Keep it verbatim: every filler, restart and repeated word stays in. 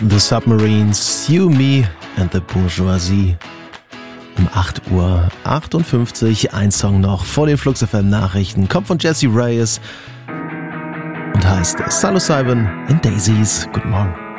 The Submarines, You, Me and the Bourgeoisie. Um acht Uhr achtundfünfzig, ein Song noch vor den Flux F M Nachrichten, kommt von Jesse Reyes und heißt Psilocybin and Daisies. Guten Morgen.